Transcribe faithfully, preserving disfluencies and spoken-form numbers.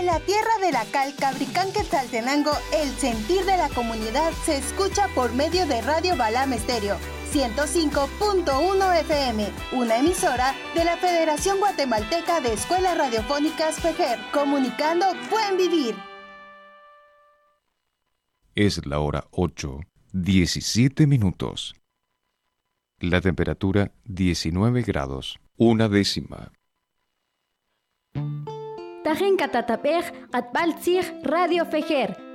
En la tierra de la cal, Cabricán Quetzaltenango, el sentir de la comunidad se escucha por medio de Radio Balam Estéreo, ciento cinco punto uno F M, una emisora de la Federación Guatemalteca de Escuelas Radiofónicas FEJER, comunicando buen vivir. Es la hora ocho, diecisiete minutos. La temperatura diecinueve grados, una décima. Tajen katatapej atbaltzig Radio FEJER,